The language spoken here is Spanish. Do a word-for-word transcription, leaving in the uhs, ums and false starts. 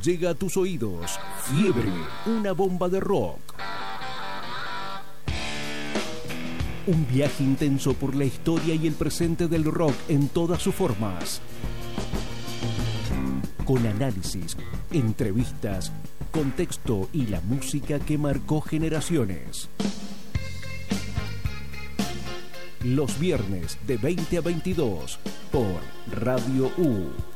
llega a tus oídos Fiebre, una bomba de rock. Un viaje intenso por la historia y el presente del rock en todas sus formas. Con análisis, entrevistas, contexto y la música que marcó generaciones. Los viernes de veinte a veintidós por Radio U.